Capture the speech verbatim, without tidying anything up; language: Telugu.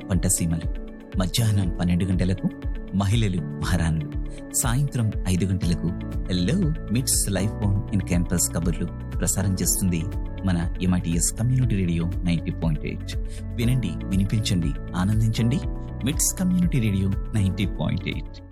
పంటసీమలు, మధ్యాహ్నం పన్నెండు గంటలకు మహిళలు మహారాణులు, సాయంత్రం ఐదు గంటలకు హలో మిట్స్ లైఫ్ ఆన్ ఇన్ క్యాంపస్ కబుర్లు ప్రసారం చేస్తుంది మన MITS community radio ninety point eight. వినండి, వినిపించండి, ఆనందించండి. మిట్స్ community radio ninety point eight.